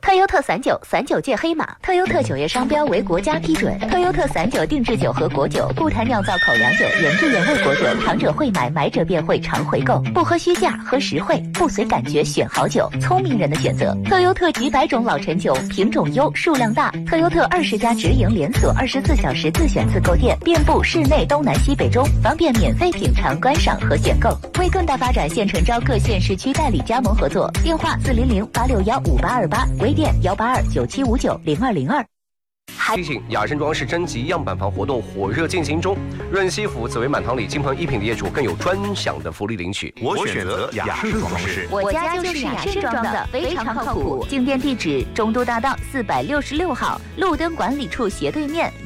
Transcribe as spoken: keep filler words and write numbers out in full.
特优特散酒，散酒界黑马。特优特酒业商标为国家批准。特优特散酒定制酒和果酒，不谈酿造口粮酒、原汁原味果酒，尝者会买，买者便会常回购。不喝虚价，喝实惠，不随感觉选好酒，聪明人的选择。特优特几百种老陈酒，品种优，数量大。特优特二十家直营连锁，二十四小时自选自购店，遍布市内东南西北中，方便免费品尝、观赏和选购。为更大发展，现诚招各县市区代理加盟合作，电话四零零八六幺五八二八，微店幺八二九七五九零二零二。 提醒：雅盛装饰征集样板房活动火热进行中，润西府紫薇满堂里金鹏一品的业主更有专享的福利领取。 我选择雅盛装饰， 我家就是雅盛装的，非常靠谱。进店地址：中都大道四百六十六号，路灯管理处斜对面。